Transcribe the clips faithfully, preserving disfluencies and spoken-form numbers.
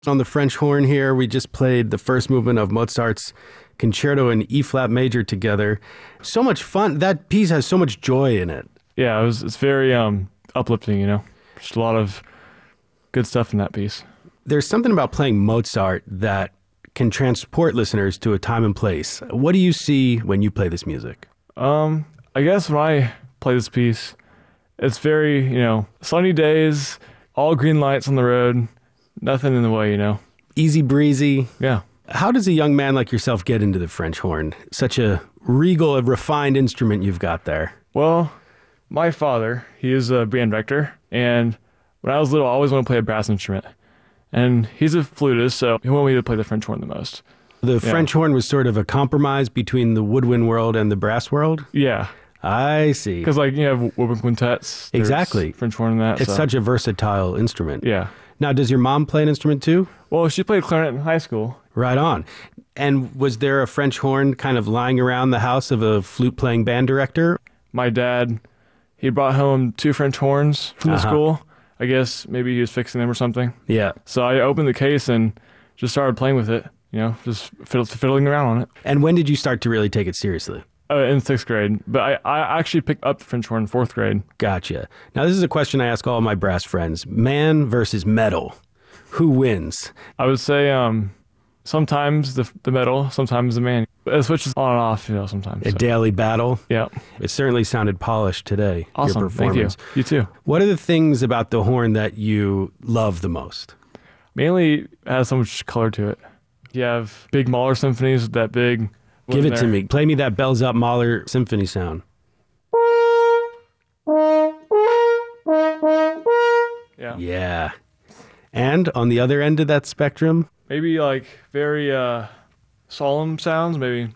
On the French horn here, we just played the first movement of Mozart's Concerto in E-flat major together. So much fun. That piece has so much joy in it. Yeah, it was, it's very um, uplifting, you know. Just a lot of good stuff in that piece. There's something about playing Mozart that can transport listeners to a time and place. What do you see when you play this music? Um, I guess when I play this piece, it's very, you know, sunny days, all green lights on the road, nothing in the way, you know. Easy breezy. Yeah. How does a young man like yourself get into the French horn? Such a regal, a refined instrument you've got there. Well, my father, he is a band director, and when I was little, I always wanted to play a brass instrument. And he's a flutist, so he wanted me to play the French horn the most. The Yeah. French horn was sort of a compromise between the woodwind world and the brass world? Yeah. I see. Because, like, you have woodwind quintets. there's Exactly. French horn and that. It's so. such a versatile instrument. Yeah. Now, does your mom play an instrument too? Well, she played clarinet in high school. Right on. And was there a French horn kind of lying around the house of a flute-playing band director? My dad, he brought home two French horns from the Uh-huh. school. I guess maybe he was fixing them or something. Yeah. So I opened the case and just started playing with it, you know, just fiddle, fiddling around on it. And when did you start to really take it seriously? Uh, in sixth grade. But I, I actually picked up the French horn in fourth grade. Gotcha. Now, this is a question I ask all my brass friends. Man versus metal. Who wins? I would say um, sometimes the the metal, sometimes the man. It switches on and off, you know, sometimes. A so. daily battle? Yeah. It certainly sounded polished today, Awesome. your Thank you. performance. You too. What are the things about the horn that you love the most? Mainly it has so much color to it. You have big Mahler symphonies, that big... Give it there. to me. Play me that bells up Mahler symphony sound. Yeah. Yeah. And on the other end of that spectrum, Maybe like very uh, solemn sounds, maybe.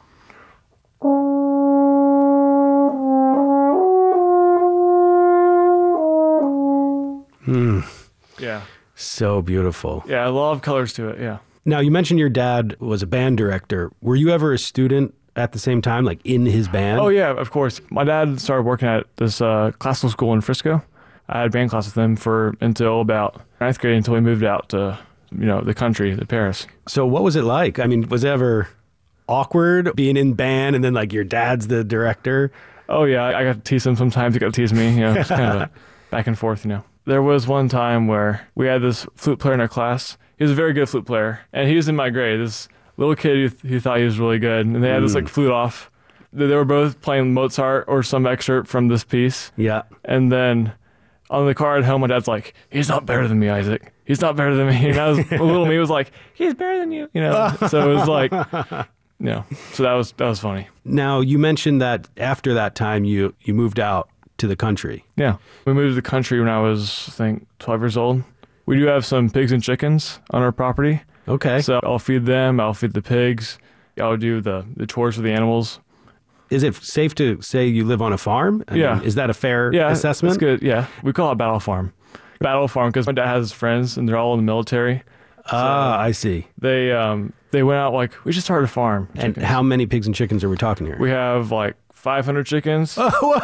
hmm, Yeah. so beautiful. Yeah, a lot of colors to it, yeah. Now, you mentioned your dad was a band director. Were you ever a student at the same time, like in his band? Oh, yeah, of course. My dad started working at this uh, classical school in Frisco. I had band class with him for until about ninth grade until we moved out to, you know, the country, to Paris. So what was it like? I mean, was it ever awkward being in band and then like your dad's the director? Oh, yeah, I, I got to tease him sometimes. He got to tease me, you know, it's kind of a back and forth, you know. There was one time where we had this flute player in our class. He was a very good flute player, and he was in my grade. This little kid who, th- who thought he was really good, and they had this like flute off. They, they were both playing Mozart or some excerpt from this piece, Yeah. and then on the car at home, my dad's like, "He's not better than me, Isaac. He's not better than me." And I was, little me was like, "He's better than you," you know. So it was like, you know, so that was that was funny. Now, you mentioned that after that time, you, you moved out to the country. Yeah, we moved to the country when I was, I think, twelve years old. We do have some pigs and chickens on our property. Okay. So I'll feed them, I'll feed the pigs, I'll do the, the chores for the animals. Is it safe to say you live on a farm? I Yeah. mean, is that a fair Yeah, assessment? that's good, yeah. We call it Battle Farm. Battle Farm because my dad has friends and they're all in the military. Ah, I see. They um they went out like, we should start a farm. And chickens. how many pigs and chickens are we talking here? We have like five hundred chickens.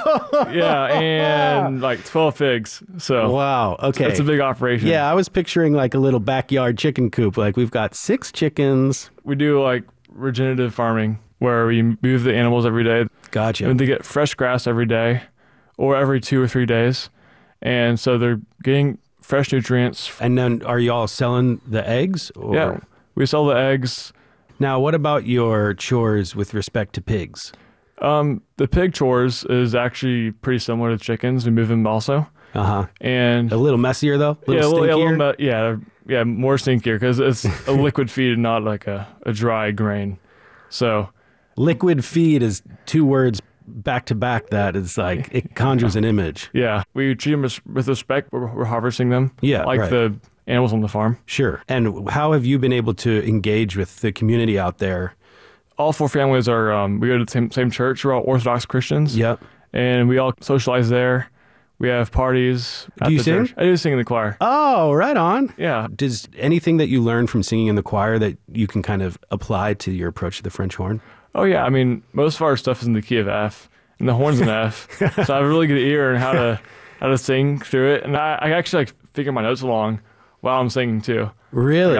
Yeah, and like twelve pigs. So Wow. Okay. it's a big operation. Yeah, I was picturing like a little backyard chicken coop. Like we've got six chickens. We do like regenerative farming where we move the animals every day. Gotcha. And they get fresh grass every day or every two or three days. And so they're getting fresh nutrients. And then are you all selling the eggs? Or? Yeah. We sell the eggs. Now, what about your chores with respect to pigs? Um, the pig chores is actually pretty similar to chickens. We move them also. Uh huh. And A little messier though. A yeah, a little little, yeah, a stinkier? little, me- yeah, yeah, more stinkier because it's a liquid feed and not like a, a dry grain. So Liquid feed is two words back to back. That is like it conjures an image. yeah, we treat them with with respect. We're, we're harvesting them. Yeah, like right. the animals on the farm. Sure. And how have you been able to engage with the community out there? All four families are. Um, we go to the same, same church. We're all Orthodox Christians. Yep. And we all socialize there. We have parties. At Do you the sing? church. I do sing in the choir. Oh, right on. Yeah. Does anything that you learn from singing in the choir that you can kind of apply to your approach to the French horn? Oh yeah. I mean, most of our stuff is in the key of F, and the horn's in F. So I have a really good ear on how to how to sing through it, and I, I actually like figure my notes along while I'm singing too. Really?